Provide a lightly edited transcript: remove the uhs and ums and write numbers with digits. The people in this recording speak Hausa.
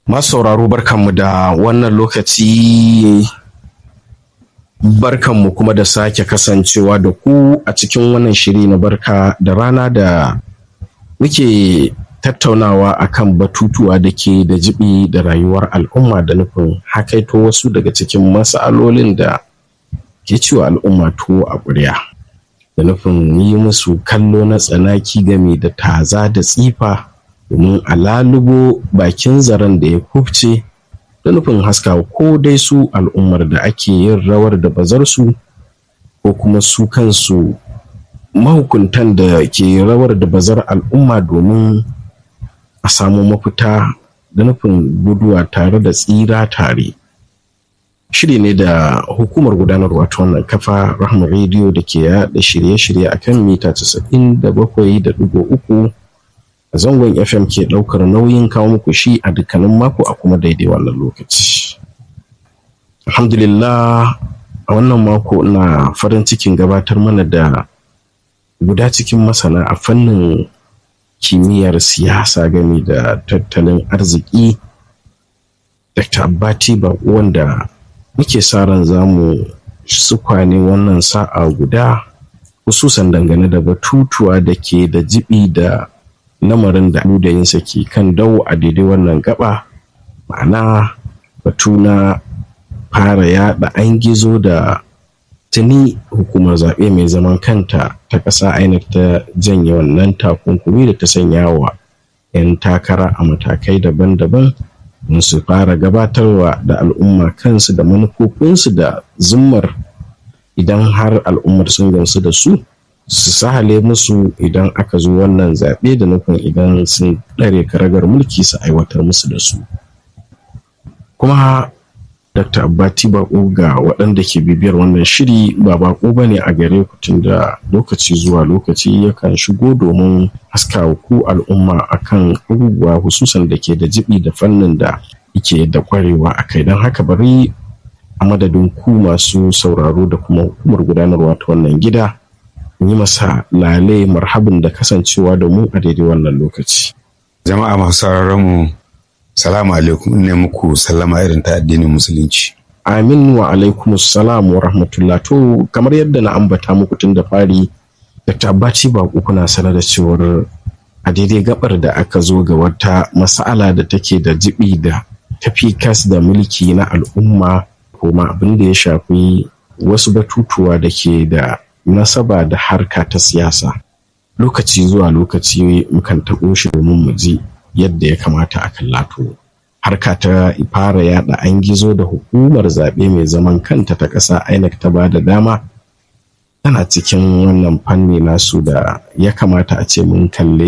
Masu sauraro barkanmu da wannan lokaci, barkanmu kuma da sake kasancewa da ku a cikin wannan shiri na barka da rana da muke tattaunawa akan batutuwa da ke da jibi da rayuwar al'umma da nufin hakaito wasu daga cikin mas'alolin da ke ciwa al'umma tuwo a ƙwarya, da nufin yi musu kallo na tsanaki game da taza da tsifa domin a lalubo bakin zaren da ya kubce, da nufin haska ko dai su al'ummar da ake yin rawar da bazarsu ko kuma su kansu mahukuntan da ke rawar da bazar al'umma domin a samu mafita da nufin guduwa tare da tsira tare. Shiri ne da hukumar gudanarwa ta wannan kafa Rahma Radio da ke yaɗa shirye-shirye akan mita 97.3 a zangon FM ke ɗaukar nauyin kawo muku shi a dukkanin mako a kuma daidai wannan lokaci. Alhamdulillah, a wannan mako ina farin cikin gabatar mana da guda cikin masana a fannin kimiyyar siyasa game da tattalin arziki, Dr. Abbati Bako, wanda muke sa ran zamu sukwane wannan sa'a guda hususan dangane da batutuwa da ke da jibi da lamarin da ludayinsa ke kan dawo a daidai wannan gaba, ma'ana batu na fara yada an gizo da tuni hukumar zaɓe mai zaman kanta ta ƙasa INEC ta janye wannan takunkumi da ta sanya wa 'yan takara a matakai daban-daban don su fara gabatarwa da al'umma kansu da manufofinsu da zummar idan har al'ummar sun gamsu da su sahale musu idan aka zo wannan zaɓe, da nufin idan sun ɗare karagar mulki su aiwatar musu da su. Kuma Dr. Abbati Bako, ga waɗanda ke bibiyar wannan shiri, ba bako ba ne a gare ku, tun da lokaci zuwa lokaci yakan shigo domin haskawa ku al'umma akan abubuwa hususan da ke da jibi da fannin da yake da ƙwarewa a kai. Don haka bari a madadin ku masu sauraro da kuma hukumar gudanarwa ta wannan gida yi masa lale marhabin da kasancewa da mu a daidai wannan lokaci. Jama'a masu sauraron mu, salamu alaikum, ne muku sallama irin ta addinin musulunci. Amin wa alaikum salam wa rahmatullah. To kamar yadda na ambata muku tun da fari, Dr. Abbati Bako, kuna sanar da cewar a daidai gabar da aka zo ga wata mas'ala da take da jibi da tafikas da mulki na al'umma, kuma abin da ya shafi wasu batutuwa da ke da nasaba da harka ta siyasa, lokaci zuwa lokaci mukan taɓo shi domin mu ji yadda ya kamata a kallato. Harka ta fara yada an gizo da hukumar zaɓe mai zaman kanta ta ƙasa INEC ta ba da dama tana cikin wannan fanni nasu da ya kamata a ce mun kalle